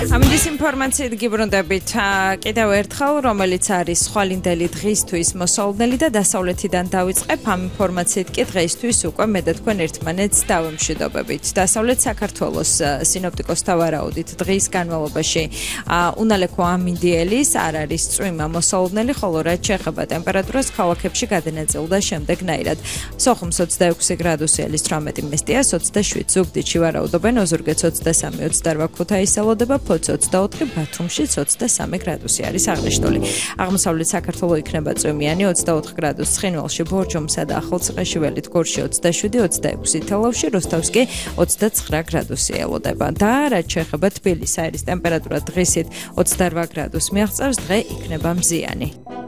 ამის ინფორმაციით გიბრუნდებით კიდევ ერთხელ, რომელიც არის ხვალინდელი დღისთვის მოსალოდნელი და დასავლეთიდან დავიწყებ. Ამ ინფორმაციით კი დღეისთვის უკვე მე და თქვენ ერთმანეთს დავემშვიდობებით. დასავლეთ საქართველოს სინოპტიკოსთა ვარაუდით დღის განმავლობაში უნალექო ამინდიელის არ არის წვიმა მოსალოდნელი, ხოლო რაც შეეხება ტემპერატურას ქალაქებში გადანაწილდა შემდეგნაირად. სოხუმს 26 გრადუსი არის 18 მესტიას, 27 ზუგდიდში ვარაუდობენ, ოზურგეთს 23-28 ქუთაისს ელოდება, 24 ბათუმში 23 გრადუსი არის აღნიშნული. აღმოსავლეთ საქართველოს იქნება წვიმიანი 24 გრადუსი ცხინვალში, ბორჯომსა და ახალციხეში, ველით გორში 27-26 თელავში, როსტოვსკი 29 გრადუსი ელოდება. და რაც შეეხება თბილისს, აირის ტემპერატურა დღისით 28 გრადუსს მიაღწევს, დღე იქნება მზიანი.